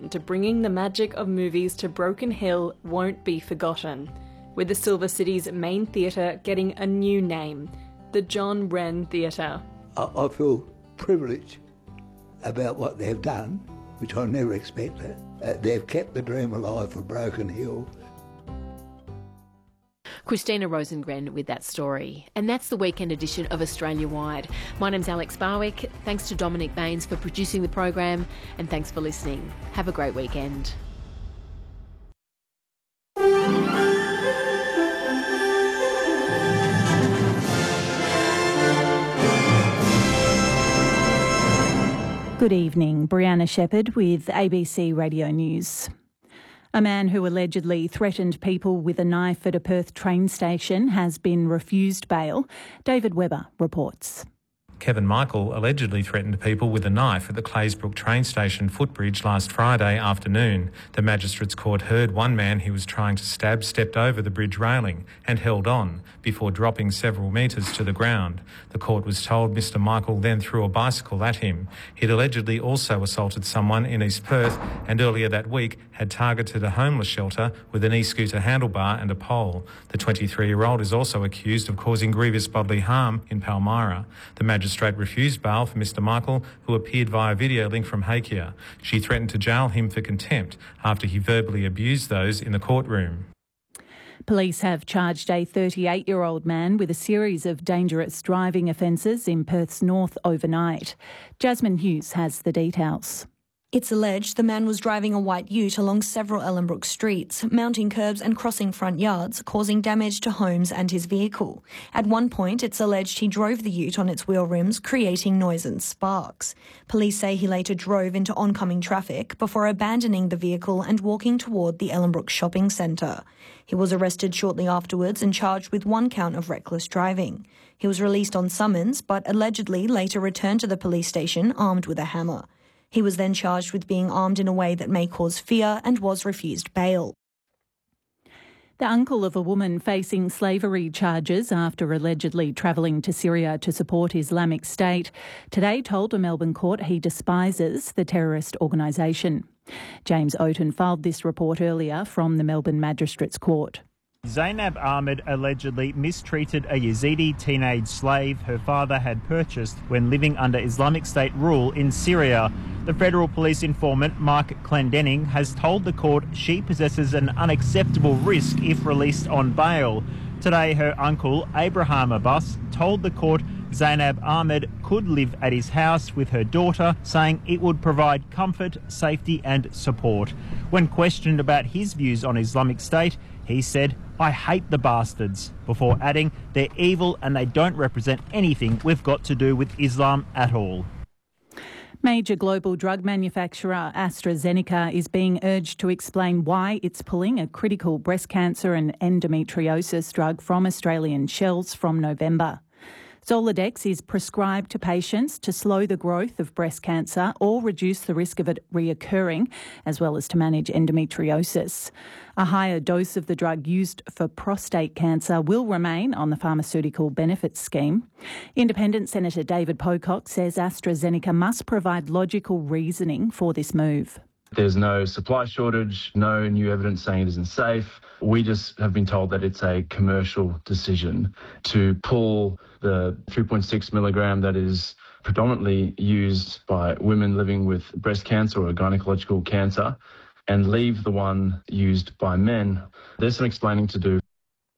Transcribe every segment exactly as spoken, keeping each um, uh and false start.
dedication to bringing the magic of movies to Broken Hill won't be forgotten, with the Silver City's main theatre getting a new name, the John Wren Theatre. I, I feel privileged about what they've done, which I never expected. Uh, they've kept the dream alive for Broken Hill. Christina Rosengren with that story. And that's the weekend edition of Australia Wide. My name's Alex Barwick. Thanks to Dominic Baines for producing the program, and thanks for listening. Have a great weekend. Good evening, Brianna Shepherd with A B C Radio News. A man who allegedly threatened people with a knife at a Perth train station has been refused bail. David Webber reports. Kevin Michael allegedly threatened people with a knife at the Claysbrook train station footbridge last Friday afternoon. The Magistrates Court heard one man he was trying to stab stepped over the bridge railing and held on before dropping several metres to the ground. The court was told Mr Michael then threw a bicycle at him. He'd allegedly also assaulted someone in East Perth and earlier that week had targeted a homeless shelter with an e-scooter handlebar and a pole. The twenty-three-year-old is also accused of causing grievous bodily harm in Palmyra. The Magistrate refused bail for Mr Michael, who appeared via video link from Hakea. She threatened to jail him for contempt after he verbally abused those in the courtroom. Police have charged a thirty-eight-year-old man with a series of dangerous driving offences in Perth's north overnight. Jasmine Hughes has the details. It's alleged the man was driving a white ute along several Ellenbrook streets, mounting curbs and crossing front yards, causing damage to homes and his vehicle. At one point, it's alleged he drove the ute on its wheel rims, creating noise and sparks. Police say he later drove into oncoming traffic before abandoning the vehicle and walking toward the Ellenbrook shopping centre. He was arrested shortly afterwards and charged with one count of reckless driving. He was released on summons, but allegedly later returned to the police station armed with a hammer. He was then charged with being armed in a way that may cause fear and was refused bail. The uncle of a woman facing slavery charges after allegedly travelling to Syria to support Islamic State today told a Melbourne court he despises the terrorist organisation. James Oaten filed this report earlier from the Melbourne Magistrates Court. Zainab Ahmed allegedly mistreated a Yazidi teenage slave her father had purchased when living under Islamic State rule in Syria. The Federal Police informant Mark Clendenning has told the court she possesses an unacceptable risk if released on bail. Today, her uncle, Abraham Abbas, told the court Zainab Ahmed could live at his house with her daughter, saying it would provide comfort, safety and support. When questioned about his views on Islamic State, he said, "I hate the bastards," before adding, "They're evil and they don't represent anything we've got to do with Islam at all." Major global drug manufacturer AstraZeneca is being urged to explain why it's pulling a critical breast cancer and endometriosis drug from Australian shelves from November. Zoladex is prescribed to patients to slow the growth of breast cancer or reduce the risk of it reoccurring, as well as to manage endometriosis. A higher dose of the drug used for prostate cancer will remain on the pharmaceutical benefits scheme. Independent Senator David Pocock says AstraZeneca must provide logical reasoning for this move. There's no supply shortage, no new evidence saying it isn't safe. We just have been told that it's a commercial decision to pull the three point six milligram that is predominantly used by women living with breast cancer or gynecological cancer and leave the one used by men. There's some explaining to do.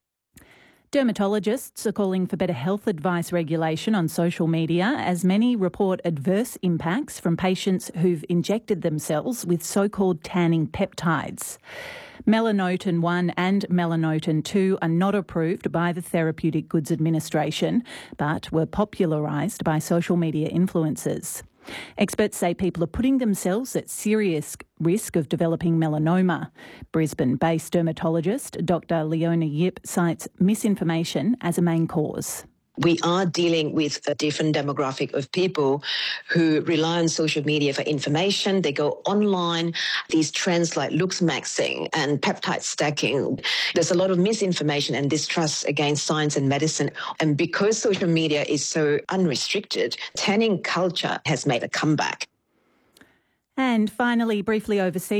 Dermatologists are calling for better health advice regulation on social media as many report adverse impacts from patients who've injected themselves with so-called tanning peptides. Melanotan one and Melanotan two are not approved by the Therapeutic Goods Administration, but were popularised by social media influencers. Experts say people are putting themselves at serious risk of developing melanoma. Brisbane-based dermatologist Doctor Leona Yip cites misinformation as a main cause. We are dealing with a different demographic of people who rely on social media for information. They go online. These trends like looks maxing and peptide stacking. There's a lot of misinformation and distrust against science and medicine. And because social media is so unrestricted, tanning culture has made a comeback. And finally, briefly overseas.